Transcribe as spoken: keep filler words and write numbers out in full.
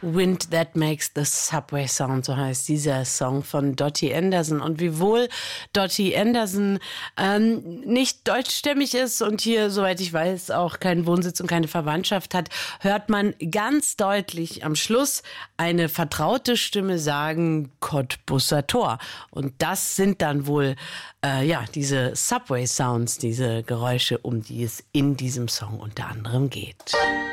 Wind That Makes the Subway Sound, so heißt dieser Song von Dottie Anderson. Und wiewohl Dottie Anderson ähm, nicht deutschstämmig ist und hier, soweit ich weiß, auch keinen Wohnsitz und keine Verwandtschaft hat, hört man ganz deutlich am Schluss eine vertraute Stimme sagen, Cottbusser Tor. Und das sind dann wohl äh, ja diese Subway Sounds, diese Geräusche, um die es in diesem Song unter anderem geht.